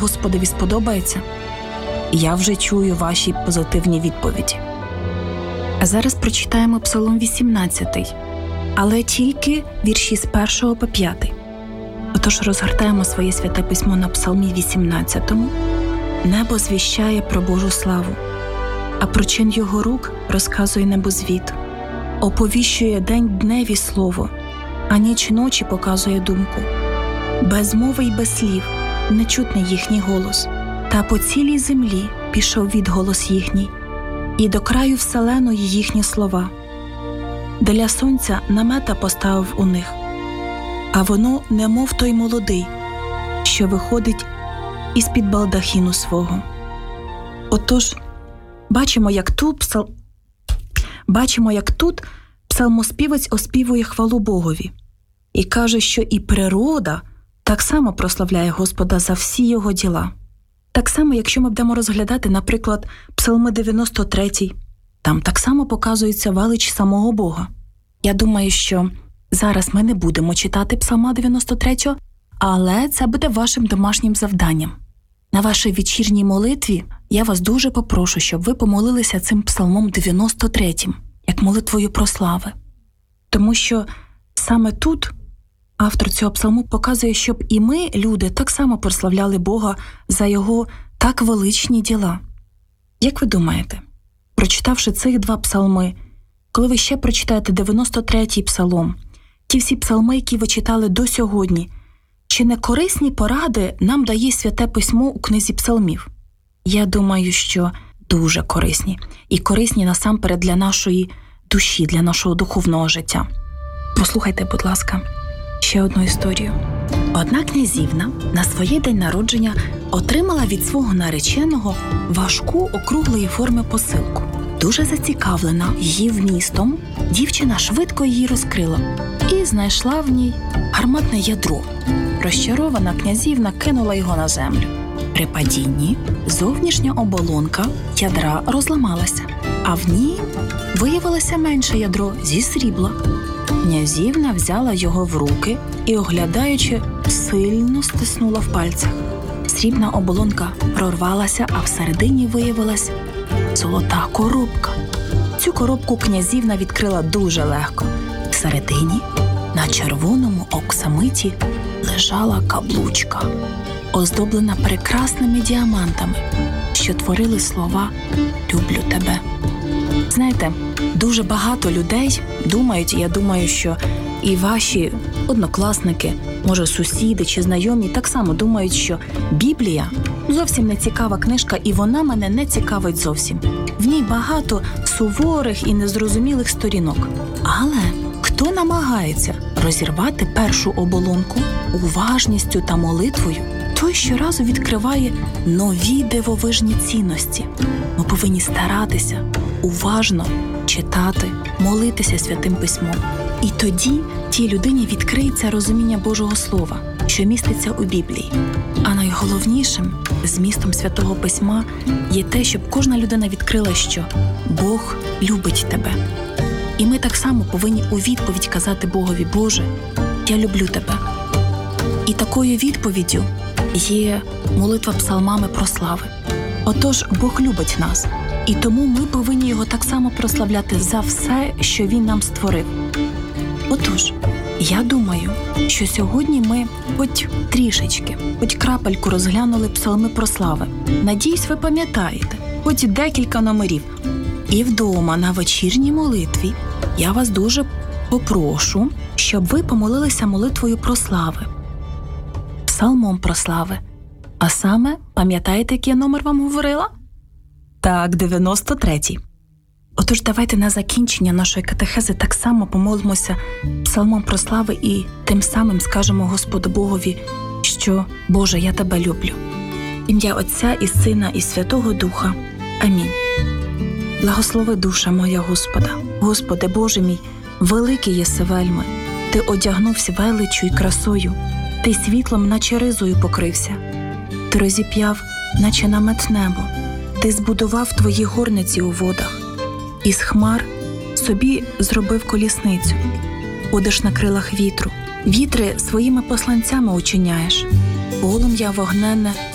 Господові сподобається? Я вже чую ваші позитивні відповіді. А зараз прочитаємо Псалом 18, але тільки вірші з 1 по 5. Отож розгортаємо своє святе письмо на Псалмі 18. Небо звіщає про Божу славу, а про чин його рук розказує небозвід. Оповіщує день дневі слово, а ніч ночі показує думку. Без мови й без слів не чутний їхній голос, та по цілій землі пішов відголос їхній, і до краю вселеної їхні слова. Для сонця намета поставив у них, а воно немов той молодий, що виходить із-під балдахіну свого. Отож, бачимо, як тут псалмоспівець оспівує хвалу Богові і каже, що і природа так само прославляє Господа за всі його діла. Так само, якщо ми будемо розглядати, наприклад, Псалми 93, там так само показується велич самого Бога. Я думаю, що зараз ми не будемо читати Псалма 93, але це буде вашим домашнім завданням. На вашій вечірній молитві я вас дуже попрошу, щоб ви помолилися цим Псалмом 93, як молитвою про слави. Тому що саме тут автор цього псалму показує, щоб і ми, люди, так само прославляли Бога за Його так величні діла. Як ви думаєте, прочитавши цих два псалми, коли ви ще прочитаєте 93-й псалом, ті всі псалми, які ви читали до сьогодні, чи не корисні поради нам дає Святе Письмо у книзі псалмів? Я думаю, що дуже корисні. І корисні насамперед для нашої душі, для нашого духовного життя. Послухайте, будь ласка, ще одну історію. Одна князівна на своє день народження отримала від свого нареченого важку округлої форми посилку. Дуже зацікавлена її вмістом, дівчина швидко її розкрила і знайшла в ній гарматне ядро. Розчарована князівна кинула його на землю. При падінні зовнішня оболонка ядра розламалася, а в ній виявилося менше ядро зі срібла. Князівна взяла його в руки і, оглядаючи, сильно стиснула в пальцях. Срібна оболонка прорвалася, а всередині виявилась золота коробка. Цю коробку князівна відкрила дуже легко. Всередині, на червоному оксамиті, лежала каблучка, оздоблена прекрасними діамантами, що творили слова «Люблю тебе». Знаєте, дуже багато людей думають, і я думаю, що і ваші однокласники, може сусіди чи знайомі, так само думають, що Біблія зовсім не цікава книжка, і вона мене не цікавить зовсім. В ній багато суворих і незрозумілих сторінок. Але хто намагається розірвати першу оболонку уважністю та молитвою, той щоразу відкриває нові дивовижні цінності. Ми повинні старатися, уважно читати, молитися Святим Письмом. І тоді тій людині відкриється розуміння Божого Слова, що міститься у Біблії. А найголовнішим змістом Святого Письма є те, щоб кожна людина відкрила, що Бог любить тебе. І ми так само повинні у відповідь казати Богові: «Боже, я люблю тебе». І такою відповіддю є молитва псалмами про слави. Отож, Бог любить нас, і тому ми повинні Його так само прославляти за все, що Він нам створив. Отож, я думаю, що сьогодні ми хоч трішечки, хоч крапельку розглянули псалми про слави. Надіюсь, ви пам'ятаєте, хоч декілька номерів. І вдома на вечірній молитві я вас дуже попрошу, щоб ви помолилися молитвою про слави, псалмом про слави. А саме, пам'ятаєте, який я номер вам говорила? Так, 93-й. Отож, давайте на закінчення нашої катехези так само помолимося псалмом про слави і тим самим скажемо Господу Богові, що «Боже, я тебе люблю». Ім'я Отця і Сина і Святого Духа. Амінь. Благослови душа моя Господа. Господи Боже мій, великий єси вельми. Ти одягнувся величчю й красою, Ти світлом, наче ризою покрився. Ти розіп'яв, наче намет небо. Ти збудував твої горниці у водах. Із хмар собі зробив колісницю. Ходиш на крилах вітру. Вітри своїми посланцями учиняєш. Полум'я вогненне